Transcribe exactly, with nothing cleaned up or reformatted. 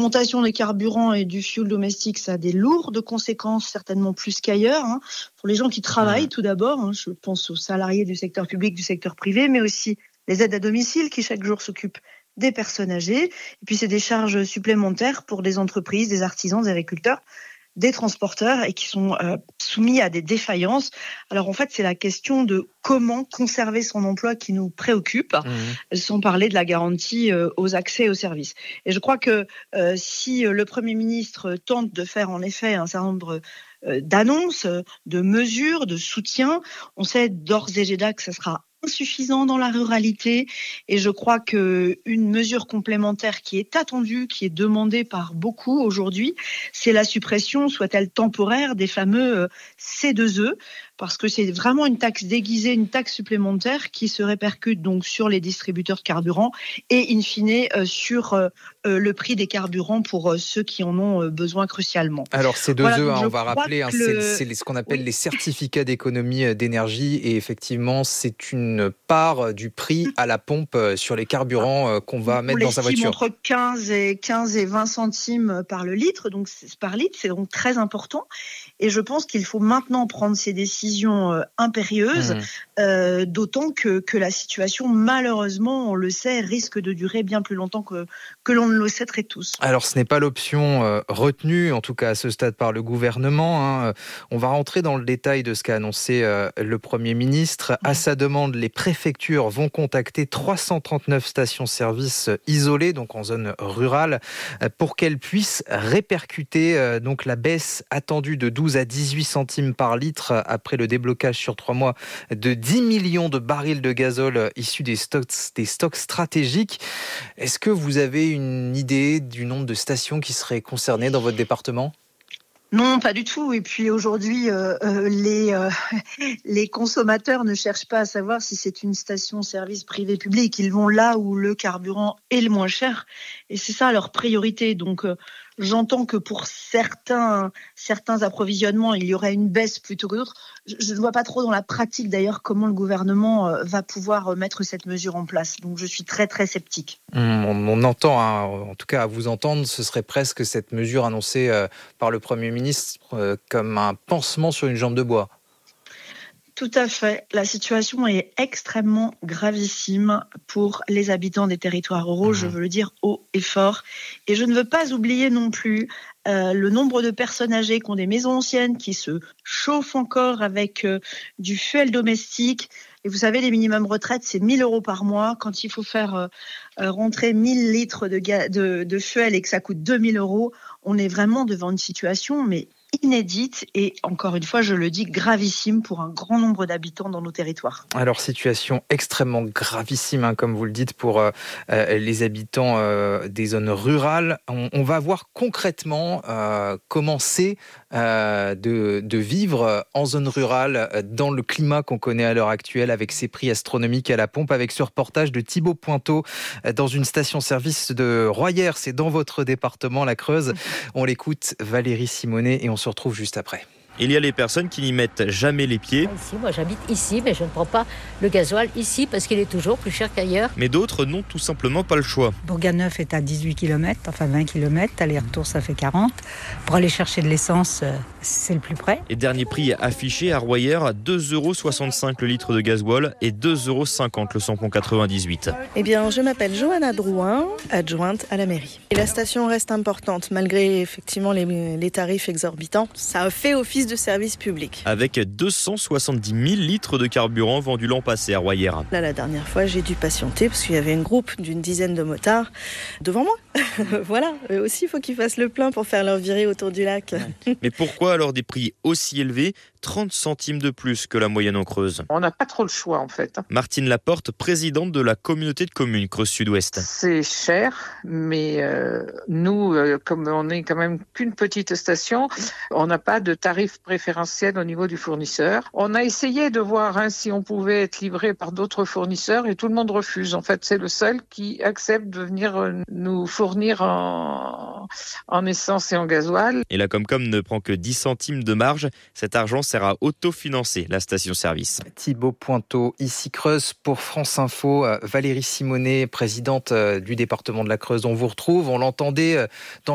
l'augmentation des carburants et du fioul domestique, ça a des lourdes conséquences, certainement plus qu'ailleurs, hein, pour les gens qui travaillent tout d'abord. Hein, je pense aux salariés du secteur public, du secteur privé, mais aussi les aides à domicile qui chaque jour s'occupent des personnes âgées. Et puis c'est des charges supplémentaires pour des entreprises, des artisans, des agriculteurs, des transporteurs et qui sont euh, soumis à des défaillances. Alors en fait, c'est la question de comment conserver son emploi qui nous préoccupe, mmh. sans parler de la garantie euh, aux accès aux services. Et je crois que euh, si le Premier ministre tente de faire en effet un certain nombre euh, d'annonces, de mesures, de soutien, on sait d'ores et déjà que ça sera insuffisant dans la ruralité et je crois que une mesure complémentaire qui est attendue, qui est demandée par beaucoup aujourd'hui, c'est la suppression, soit-elle temporaire, des fameux C deux E, parce que c'est vraiment une taxe déguisée, une taxe supplémentaire qui se répercute donc sur les distributeurs de carburant et in fine euh, sur euh, le prix des carburants pour euh, ceux qui en ont euh, besoin crucialement. Alors C deux E, voilà, hein, on va rappeler, hein, le... c'est, c'est ce qu'on appelle oui. les certificats d'économie d'énergie et effectivement c'est une part du prix à la pompe sur les carburants euh, qu'on va on mettre dans sa voiture. Entre quinze et vingt centimes par le litre, donc c'est, par litre, c'est donc très important et je pense qu'il faut maintenant prendre ces décisions Euh, impérieuse, mmh. euh, d'autant que, que la situation, malheureusement, on le sait, risque de durer bien plus longtemps que, que l'on ne le souhaiterait tous. Alors, ce n'est pas l'option euh, retenue, en tout cas à ce stade, par le gouvernement. Hein. On va rentrer dans le détail de ce qu'a annoncé euh, le Premier ministre. Mmh. À sa demande, les préfectures vont contacter trois cent trente-neuf stations-service isolées, donc en zone rurale, pour qu'elles puissent répercuter euh, donc la baisse attendue de douze à dix-huit centimes par litre après le déblocage sur trois mois de dix millions de barils de gazole issus des stocks, des stocks stratégiques. Est-ce que vous avez une idée du nombre de stations qui seraient concernées dans votre département ? Non, pas du tout. Et puis aujourd'hui, euh, euh, les, euh, les consommateurs ne cherchent pas à savoir si c'est une station-service privée-publique. Ils vont là où le carburant est le moins cher. Et c'est ça leur priorité. Donc, euh, j'entends que pour certains, certains approvisionnements, il y aurait une baisse plutôt que d'autres. Je ne vois pas trop dans la pratique, d'ailleurs, comment le gouvernement euh, va pouvoir mettre cette mesure en place. Donc, je suis très, très sceptique. Mmh, on, on entend, hein, en tout cas, à vous entendre, ce serait presque cette mesure annoncée euh, par le Premier ministre euh, comme un pansement sur une jambe de bois. Tout à fait. La situation est extrêmement gravissime pour les habitants des territoires ruraux, mmh. je veux le dire haut et fort. Et je ne veux pas oublier non plus euh, le nombre de personnes âgées qui ont des maisons anciennes, qui se chauffent encore avec euh, du fuel domestique. Et vous savez, les minimums retraites, c'est mille euros par mois. Quand il faut faire euh, rentrer mille litres de, ga- de, de fuel et que ça coûte deux mille euros, on est vraiment devant une situation mais inédite et, encore une fois, je le dis, gravissime pour un grand nombre d'habitants dans nos territoires. Alors, situation extrêmement gravissime, hein, comme vous le dites, pour euh, les habitants euh, des zones rurales. On, on va voir concrètement euh, comment c'est euh, de, de vivre en zone rurale dans le climat qu'on connaît à l'heure actuelle avec ces prix astronomiques à la pompe, avec ce reportage de Thibaut Pointeau dans une station-service de Royères. C'est dans votre département, la Creuse. On l'écoute, Valérie Simonet, et on se retrouve juste après. Il y a les personnes qui n'y mettent jamais les pieds. Ici, moi j'habite ici, mais je ne prends pas le gasoil ici parce qu'il est toujours plus cher qu'ailleurs. Mais d'autres n'ont tout simplement pas le choix. Bourganeuf est à dix-huit kilomètres, enfin vingt kilomètres, aller-retour ça fait quarante. Pour aller chercher de l'essence, c'est le plus près. Et dernier prix affiché à Royères, deux euros soixante-cinq le litre de gasoil et deux euros cinquante le samplon quatre-vingt-dix-huit. Eh bien, je m'appelle Johanna Drouin, adjointe à la mairie. Et la station reste importante, malgré effectivement les, les tarifs exorbitants. Ça a fait office de service public. Avec deux cent soixante-dix mille litres de carburant vendus l'an passé à Royères. Là, la dernière fois, j'ai dû patienter parce qu'il y avait une groupe d'une dizaine de motards devant moi. Voilà, eux aussi, il faut qu'ils fassent le plein pour faire leur virée autour du lac. Mais pourquoi alors des prix aussi élevés, trente centimes de plus que la moyenne en Creuse? On n'a pas trop le choix en fait. Martine Laporte, présidente de la communauté de communes Creuse Sud-Ouest. C'est cher, mais euh, nous, euh, comme on n'est quand même qu'une petite station, on n'a pas de tarif préférentiel au niveau du fournisseur. On a essayé de voir hein, si on pouvait être livré par d'autres fournisseurs et tout le monde refuse. En fait, c'est le seul qui accepte de venir euh, nous fournir en, en essence et en gasoil. Et la Comcom ne prend que dix centimes de marge. Cet argent sert à autofinancer la station-service. Thibaut Pointeau, ici Creuse pour France Info. Valérie Simonet, présidente du département de la Creuse, on vous retrouve. On l'entendait dans